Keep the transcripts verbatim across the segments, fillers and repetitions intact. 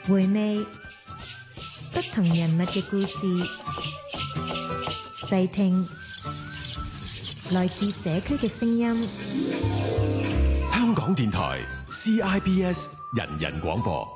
回味不同人物嘅故事，細聽來自社區嘅聲音。 香港電台 C I B S 人人廣播。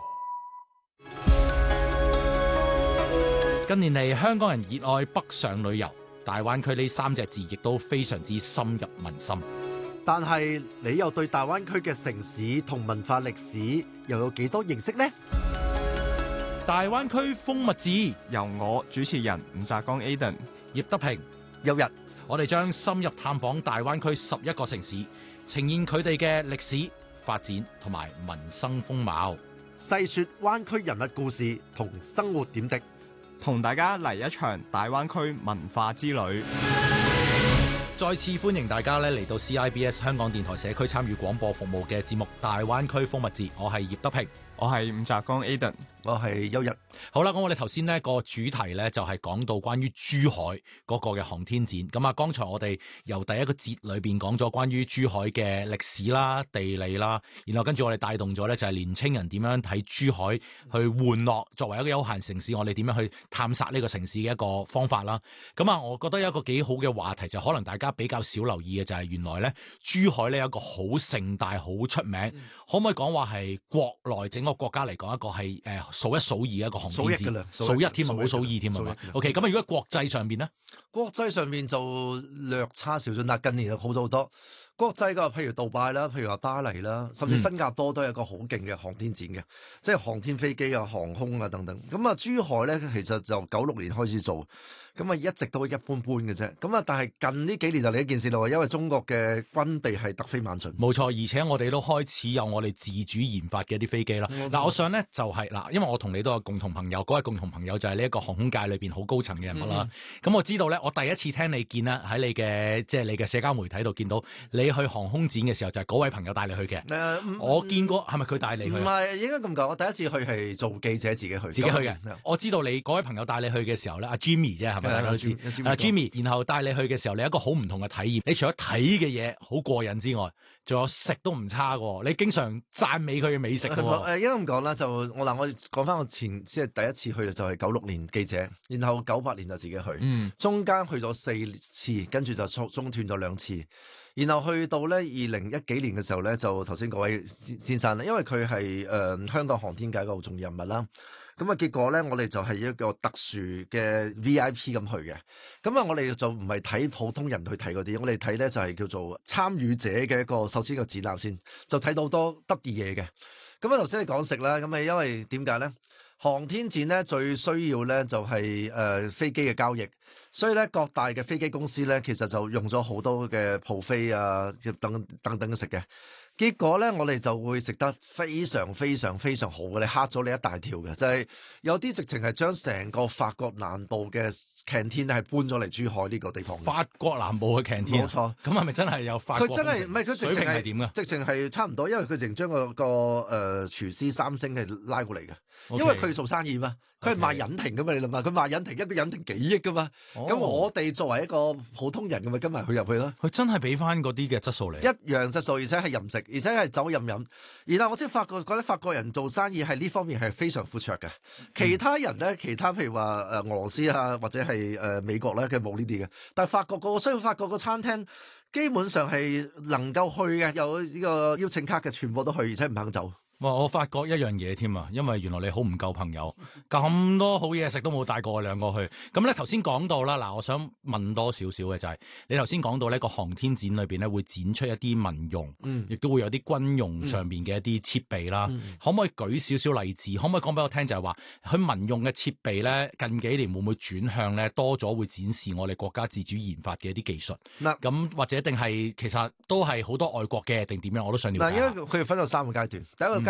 近年嚟，香港人熱愛北上旅遊，大灣區呢三隻字亦都非常之深入民心。 但係你又對大灣區嘅城市同文化歷史又有幾多認識呢？ 大灣區風物誌由我主持人吳澤剛 Aden、 葉德平、 有日， 我哋將深入探訪大灣區十一個城市，呈現佢哋嘅歷史發展同埋民生風貌， 細說灣區人物故事同生活點滴， 同大家嚟一場大灣區文化之旅。 再次歡迎大家咧嚟到 C I B S 香港電台社區參與廣播服務嘅節目《大灣區風物誌》，我係葉德平， 我係吳澤剛 Aden， 我係有日。 好啦，咁我哋頭先呢個主題呢，就係講到關於珠海嗰個嘅航天展。咁啊，剛才我哋由第一個節裏邊講咗關於珠海嘅歷史啦、地理啦，然後跟住我哋帶動咗呢，就係年青人點樣睇珠海去玩樂，作為一個休閒城市，我哋點樣去探索呢個城市嘅一個方法啦。咁啊，我覺得有一個幾好嘅話題，就可能大家比較少留意嘅就係原來呢，珠海呢有一個好盛大、好出名，嗯、可唔可以講話係國內整個國家嚟講一個係誒數一數二嘅一個航天展？數一添啊，冇數二添啊嘛。OK，咁啊，如果國際上邊咧， 國際上邊就略差少少，但係近年就好咗好多。國際嘅譬如杜拜啦，譬如話巴黎啦，甚至新加坡都有一個好勁嘅航天展嘅，嗯、即係航天飛機啊、航空啊等等。咁啊，珠海咧其實就九六年開始做，咁啊一直都一般般嘅啫。咁啊，但係近呢幾年就另一件事咯，因為中國嘅軍備係突飛猛進。 冇錯，而且我哋都開始有我哋自主研發嘅一啲飛機啦。嗱、嗯，我想咧就係、是、嗱，因為我同你都有共同朋友，嗰位共同朋友就係呢一個航空界裏邊好高層嘅人物啦。咁、嗯、我知道咧，我第一次聽你見啦，喺你嘅即係你嘅社交媒體度見到你去航空展嘅時候，就係、是、嗰位朋友帶你去嘅。呃、我見過，係咪佢帶你去？ 唔係，應該咁講。我第一次去係做記者，自己去，自己去嘅。 我知道你嗰位朋友帶你去嘅時候咧，阿 Jimmy 啫，係咪大家都知？阿 Jimmy，然後帶你去嘅時候，你有一個好唔同嘅體驗。你除咗睇嘅嘢好過癮之外，仲有食都唔差嘅。你經常讚美佢嘅美食嘅。 誒，應該咁講啦，就我嗱，我講翻我前即係第一次去就係九六年記者，然後九八年就自己去，嗯、中間去咗四次，跟住就中斷咗兩次。然後去到咧二零一幾年嘅時候咧，就頭先嗰位先生咧，因為佢係誒香港航天界一個好重要人物啦。咁啊，結果咧，我哋就係一個特殊嘅 V I P 咁去嘅。咁啊，我哋就唔係睇普通人去睇嗰啲，我哋睇咧就係叫做參與者嘅一個首先個展覽先，就睇到好多得意嘢嘅。咁啊，頭先你講食啦，咁啊，因為點解咧？航天展咧最需要咧就係、是、誒、呃、飛機嘅交易，所以咧各大嘅飛機公司咧其實就用咗好多嘅 buffet 啊等等等食嘅，結果咧我哋就會食得非常非常非常好嘅，你嚇咗你一大跳嘅，就係、是、有啲直情係將成個法國南部嘅 canteen 係搬咗嚟珠海呢個地方。 法國南部嘅 canteen，冇錯，咁係咪真係有法國？佢真係唔係佢直情係點啊？ 直情係差唔多，因為佢直情將個個誒、呃、廚師三星係拉過嚟嘅。 Okay. 因為佢做生意嘛，佢係賣引擎噶嘛，你諗下，佢賣引擎一個引擎幾億噶嘛，咁、oh. 我哋作為一個普通人咁咪跟埋佢入去咯。 佢真係俾翻嗰啲嘅質素嚟， 一樣質素，而且係任食，而且係酒任飲。然後我先發覺覺得法國人做生意係呢方面係非常闊綽嘅。其他人咧，其他譬如話誒俄羅斯啊，或者係誒美國咧，佢冇呢啲嘅。但係法國個，所以法國個餐廳基本上係能夠去嘅，有呢個邀請卡嘅，全部都去，而且唔肯走。 哇！我發覺一樣嘢添啊，因為原來你好唔夠朋友，咁多好嘢食都冇帶過我兩個去。咁咧頭先講到啦，嗱，我想問多少少嘅就係、是、你頭先講到呢個航天展裏邊咧會展出一啲民用，嗯，亦都會有啲軍用上面嘅一啲設備啦。嗯、可唔可以舉少少例子？可唔可以講俾我聽就係話，佢民用嘅設備咧近幾年會唔會轉向咧多咗會展示我哋國家自主研發嘅一啲技術？嗱、嗯，咁或者定係其實都係好多外國嘅定點樣？我都想了解。 嗱，因為佢分咗三個階段，第一個